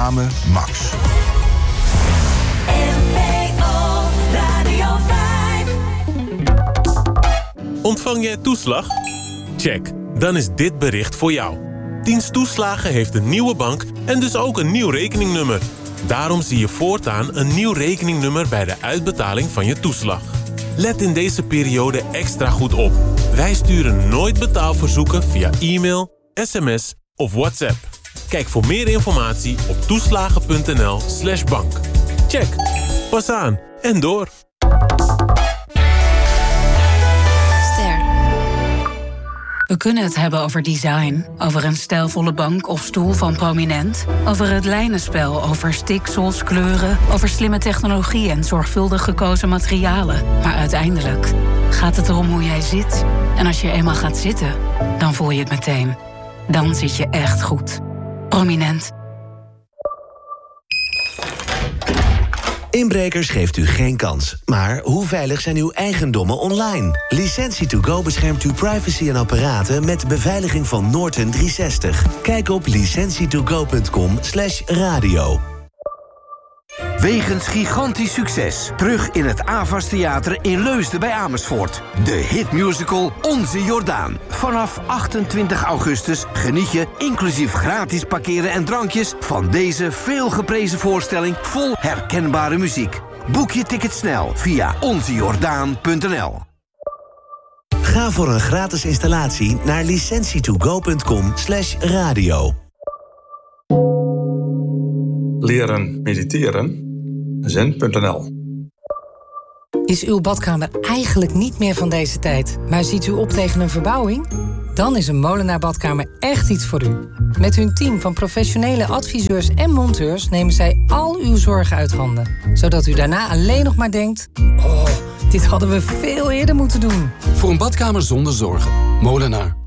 Samen Max. NPO Radio 5. Ontvang jij toeslag? Check, dan is dit bericht voor jou. Dienst Toeslagen heeft een nieuwe bank en dus ook een nieuw rekeningnummer. Daarom zie je voortaan een nieuw rekeningnummer bij de uitbetaling van je toeslag. Let in deze periode extra goed op. Wij sturen nooit betaalverzoeken via e-mail, sms of WhatsApp. Kijk voor meer informatie op toeslagen.nl/bank. Check, pas aan en door. We kunnen het hebben over design, over een stijlvolle bank of stoel van Prominent, over het lijnenspel, over stiksels, kleuren, over slimme technologie en zorgvuldig gekozen materialen. Maar uiteindelijk gaat het erom hoe jij zit. En als je eenmaal gaat zitten, dan voel je het meteen. Dan zit je echt goed. Prominent. Inbrekers geeft u geen kans. Maar hoe veilig zijn uw eigendommen online? Licentie2Go beschermt uw privacy en apparaten met de beveiliging van Norton 360. Kijk op licentietogo.com/radio. Wegens gigantisch succes. Terug in het Avas Theater in Leusden bij Amersfoort. De hitmusical Onze Jordaan. Vanaf 28 augustus geniet je, inclusief gratis parkeren en drankjes, van deze veelgeprezen voorstelling vol herkenbare muziek. Boek je ticket snel via onzejordaan.nl. Ga voor een gratis installatie naar licentietogo.com/radio. Leren mediteren. Zen.nl. Is uw badkamer eigenlijk niet meer van deze tijd, maar ziet u op tegen een verbouwing? Dan is een Molenaar Badkamer echt iets voor u. Met hun team van professionele adviseurs en monteurs nemen zij al uw zorgen uit handen. Zodat u daarna alleen nog maar denkt: oh, dit hadden we veel eerder moeten doen. Voor een badkamer zonder zorgen. Molenaar.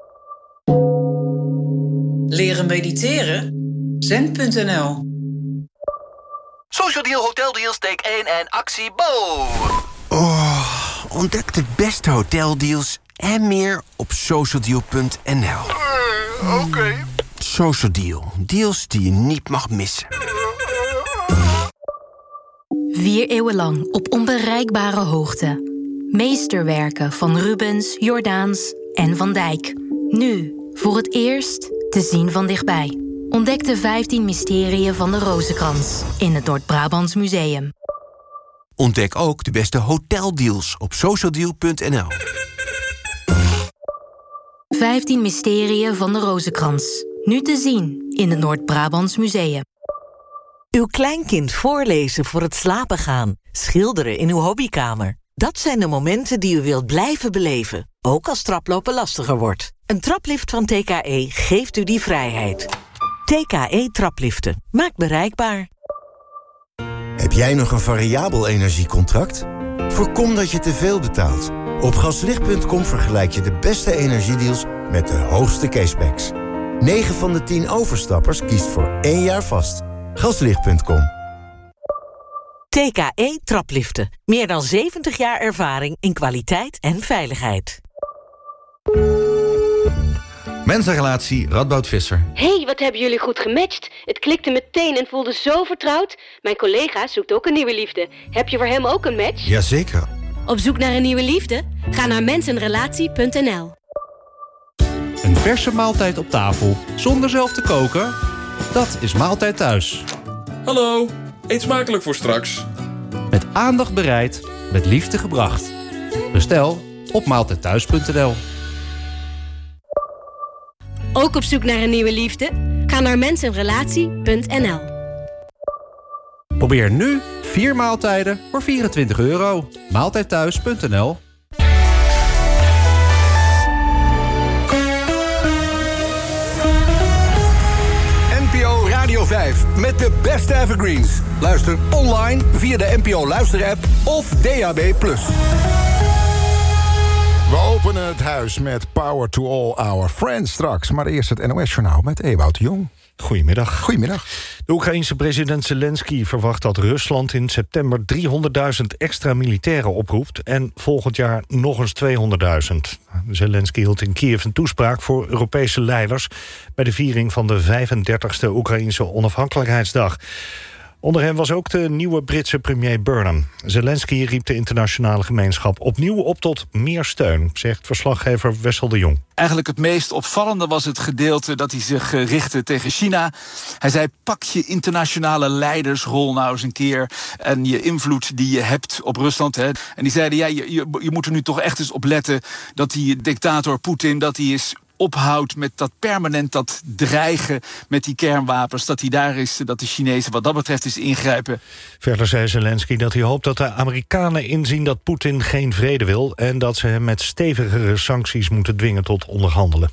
Leren mediteren? Zen.nl. Social Deal Hotel Deals, take 1 en actie Bo! Oh, ontdek de beste hoteldeals en meer op socialdeal.nl. Oké. Social Deal. Deals die je niet mag missen. 4 eeuwen lang op onbereikbare hoogte. Meesterwerken van Rubens, Jordaens en Van Dijk. Nu, voor het eerst, te zien van dichtbij. Ontdek de 15 mysterieën van de Rozenkrans in het Noord-Brabants Museum. Ontdek ook de beste hoteldeals op socialdeal.nl. 15 mysterieën van de Rozenkrans. Nu te zien in het Noord-Brabants Museum. Uw kleinkind voorlezen voor het slapen gaan. Schilderen in uw hobbykamer. Dat zijn de momenten die u wilt blijven beleven. Ook als traplopen lastiger wordt. Een traplift van TKE geeft u die vrijheid. TKE Trapliften. Maakt bereikbaar. Heb jij nog een variabel energiecontract? Voorkom dat je te veel betaalt. Op gaslicht.com vergelijk je de beste energiedeals met de hoogste cashbacks. 9 van de 10 overstappers kiest voor 1 jaar vast. Gaslicht.com. TKE Trapliften. Meer dan 70 jaar ervaring in kwaliteit en veiligheid. Mensenrelatie Radboud Visser. Hey, wat hebben jullie goed gematcht. Het klikte meteen en voelde zo vertrouwd. Mijn collega zoekt ook een nieuwe liefde. Heb je voor hem ook een match? Jazeker. Op zoek naar een nieuwe liefde? Ga naar mensenrelatie.nl. Een verse maaltijd op tafel, zonder zelf te koken? Dat is Maaltijd Thuis. Hallo, eet smakelijk voor straks. Met aandacht bereid, met liefde gebracht. Bestel op maaltijdthuis.nl. Ook op zoek naar een nieuwe liefde? Ga naar mensenrelatie.nl. Probeer nu 4 maaltijden voor €24. Maaltijdthuis.nl. NPO Radio 5 met de beste evergreens. Luister online via de NPO Luister-app of DAB+. We openen het huis met Power to All Our Friends straks. Maar eerst het NOS-journaal met Ewout de Jong. Goedemiddag. Goedemiddag. De Oekraïense president Zelensky verwacht dat Rusland in september 300.000 extra militairen oproept en volgend jaar nog eens 200.000. Zelensky hield in Kiev een toespraak voor Europese leiders bij de viering van de 35e Oekraïense onafhankelijkheidsdag. Onder hen was ook de nieuwe Britse premier Burnham. Zelensky riep de internationale gemeenschap opnieuw op tot meer steun, zegt verslaggever Wessel de Jong. Eigenlijk het meest opvallende was het gedeelte dat hij zich richtte tegen China. Hij zei, pak je internationale leidersrol nou eens een keer en je invloed die je hebt op Rusland. Hè. En die zeiden, je moet er nu toch echt eens op letten dat die dictator Poetin, dat hij is ophoudt met dat permanent dat dreigen met die kernwapens, dat hij daar is, dat de Chinezen wat dat betreft is ingrijpen. Verder zei Zelensky dat hij hoopt dat de Amerikanen inzien dat Poetin geen vrede wil en dat ze hem met stevigere sancties moeten dwingen tot onderhandelen.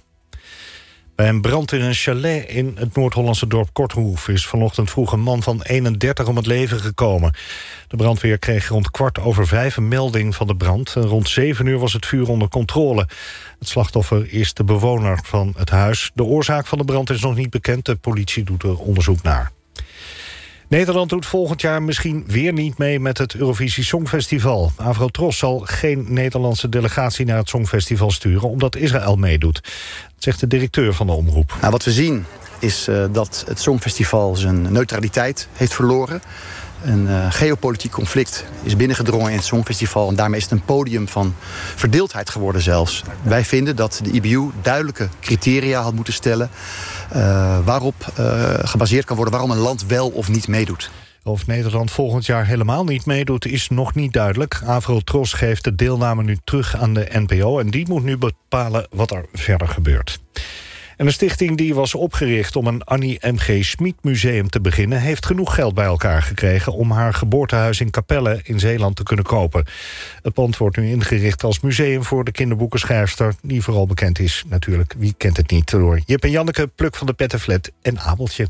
Bij een brand in een chalet in het Noord-Hollandse dorp Korthoef is vanochtend vroeg een man van 31 om het leven gekomen. De brandweer kreeg rond 5:15 een melding van de brand. En rond 7 uur was het vuur onder controle. Het slachtoffer is de bewoner van het huis. De oorzaak van de brand is nog niet bekend. De politie doet er onderzoek naar. Nederland doet volgend jaar misschien weer niet mee met het Eurovisie Songfestival. Avrotros zal geen Nederlandse delegatie naar het Songfestival sturen, omdat Israël meedoet. Dat zegt de directeur van de omroep. Nou, wat we zien is dat het Songfestival zijn neutraliteit heeft verloren. Een geopolitiek conflict is binnengedrongen in het Songfestival en daarmee is het een podium van verdeeldheid geworden zelfs. Wij vinden dat de IBU duidelijke criteria had moeten stellen waarop gebaseerd kan worden waarom een land wel of niet meedoet. Of Nederland volgend jaar helemaal niet meedoet is nog niet duidelijk. Avrotros geeft de deelname nu terug aan de NPO en die moet nu bepalen wat er verder gebeurt. En een stichting die was opgericht om een Annie M.G. Schmid museum te beginnen, heeft genoeg geld bij elkaar gekregen om haar geboortehuis in Capelle in Zeeland te kunnen kopen. Het pand wordt nu ingericht als museum voor de kinderboekenschrijfster, die vooral bekend is natuurlijk, wie kent het niet, door Jip en Janneke, Pluk van de Pettenflat en Abeltje.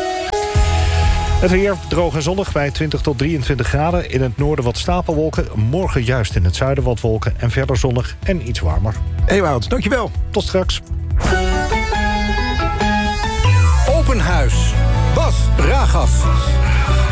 Het weer droog en zonnig bij 20 tot 23 graden. In het noorden wat stapelwolken. Morgen juist in het zuiden wat wolken. En verder zonnig en iets warmer. Ewout, dankjewel. Tot straks. Open Huis. Bas Ragas.